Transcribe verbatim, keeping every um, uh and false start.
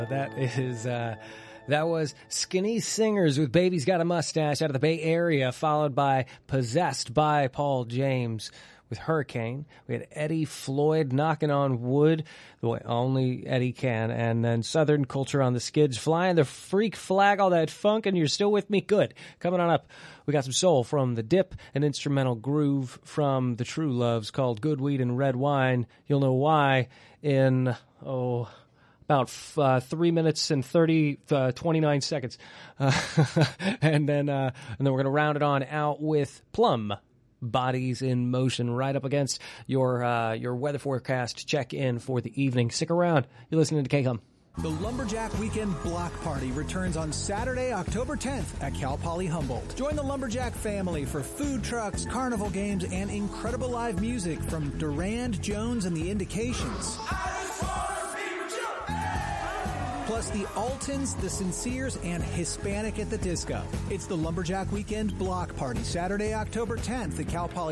That is, uh, that was Skinny Singers with Baby's Got a Mustache out of the Bay Area, followed by Possessed by Paul James with Hurricane. We had Eddie Floyd knocking on wood the way only Eddie can, and then Southern Culture on the Skids, Flying the Freak Flag, all that funk, and you're still with me? Good. Coming on up, we got some soul from The Dip, an instrumental groove from The True Loves called Good Weed and Red Wine. You'll know why in, oh... about uh, three minutes and thirty, uh, twenty-nine seconds. Uh, and then uh, and then we're going to round it on out with Plum, Bodies in Motion, right up against your uh, your weather forecast check-in for the evening. Stick around. You're listening to K-Com. The Lumberjack Weekend Block Party returns on Saturday, October tenth at Cal Poly Humboldt. Join the Lumberjack family for food trucks, carnival games, and incredible live music from Durand, Jones, and the Indications. Plus the Altons, the Sinceres, and Hispanic at the Disco. It's the Lumberjack Weekend Block Party, Saturday, October tenth at Cal Poly